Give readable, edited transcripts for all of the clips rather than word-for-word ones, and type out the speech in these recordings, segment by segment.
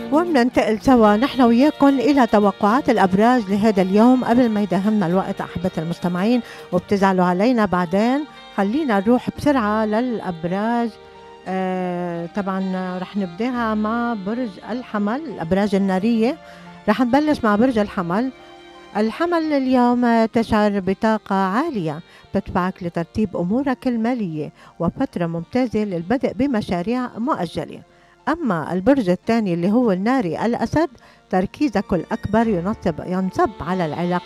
وبننتقل سوا نحن وياكم إلى توقعات الأبراج لهذا اليوم قبل ما يداهمنا الوقت أحبة المستمعين وبتزعلوا علينا بعدين. خلينا نروح بسرعة للأبراج. طبعا رح نبداها مع برج الحمل، الأبراج النارية. رح نبلش مع برج الحمل. الحمل اليوم تشعر بطاقة عالية تدفعك لترتيب أمورك المالية وفترة ممتازة للبدء بمشاريع مؤجلة. أما البرج الثاني اللي هو الناري الأسد، تركيزك الأكبر ينصب على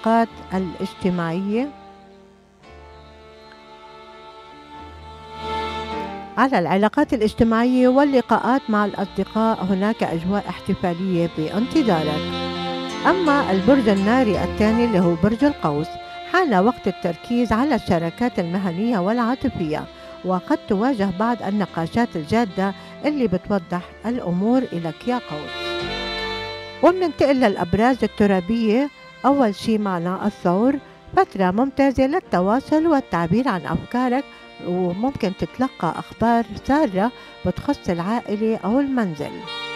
العلاقات الاجتماعية واللقاءات مع الأصدقاء. هناك أجواء احتفالية بانتظارك. أما البرج الناري الثاني اللي هو برج القوس، حان وقت التركيز على الشراكات المهنية والعاطفية، وقد تواجه بعض النقاشات الجادة اللي بتوضح الأمور إلك يا قوس. وبننتقل للأبراج الترابية. أول شي معنا الثور، فترة ممتازة للتواصل والتعبير عن أفكارك، وممكن تتلقى أخبار سارة بتخص العائلة أو المنزل.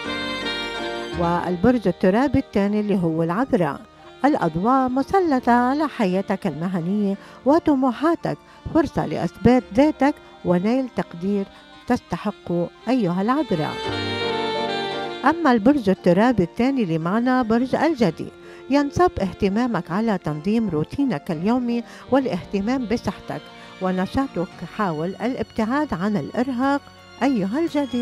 والبرج الترابي الثاني اللي هو العذراء، الأضواء مسلطة على حياتك المهنية وطموحاتك، فرصة لإثبات ذاتك ونيل تقدير تستحق أيها العذراء. أما البرج الترابي الثاني اللي معنا برج الجدي، ينصب اهتمامك على تنظيم روتينك اليومي والاهتمام بصحتك ونشاطك. حاول الابتعاد عن الإرهاق أيها الجدي.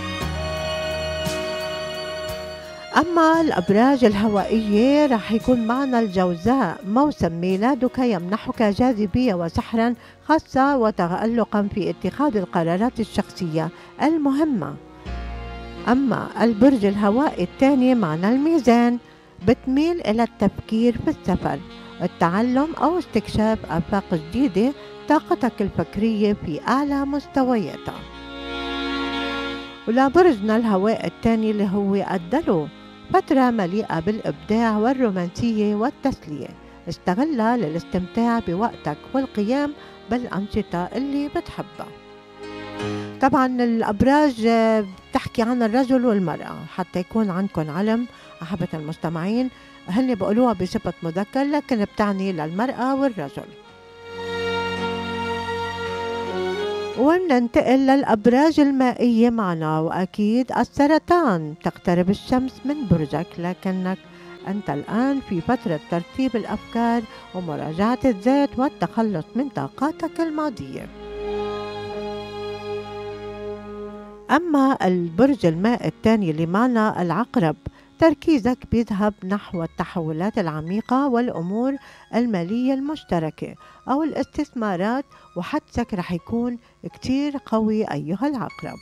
أما الأبراج الهوائية رح يكون معنا الجوزاء، موسم ميلادك يمنحك جاذبية وسحرا خاصة وتألقا في اتخاذ القرارات الشخصية المهمة. أما البرج الهوائي الثاني معنا الميزان، بتميل إلى التفكير في السفر، التعلم أو استكشاف آفاق جديدة. طاقتك الفكرية في أعلى مستوياتها. ولبرجنا الهواء الثاني اللي هو الدلو، فترة مليئة بالإبداع والرومانسية والتسلية، استغلها للاستمتاع بوقتك والقيام بالأنشطة اللي بتحبها. طبعا الأبراج بتحكي عن الرجل والمرأة حتى يكون عندكم علم أحبة المستمعين، هن بقولوها بصفة مذكر لكن بتعني للمرأة والرجل. وننتقل للأبراج المائية معنا، وأكيد السرطان. تقترب الشمس من برجك لكنك أنت الآن في فترة ترتيب الأفكار ومراجعة الذات والتخلص من طاقاتك الماضية. أما البرج الماء الثاني اللي معنا العقرب، تركيزك بيذهب نحو التحولات العميقة والأمور المالية المشتركة أو الاستثمارات، وحدسك رح يكون كتير قوي أيها العقرب.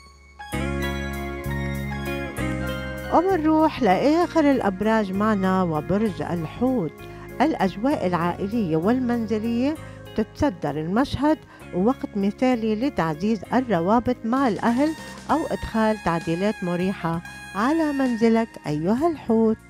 وبنروح لآخر الأبراج معنا وبرج الحوت، الأجواء العائلية والمنزلية تتصدر المشهد، ووقت مثالي لتعزيز الروابط مع الأهل أو إدخال تعديلات مريحة على منزلك أيها الحوت.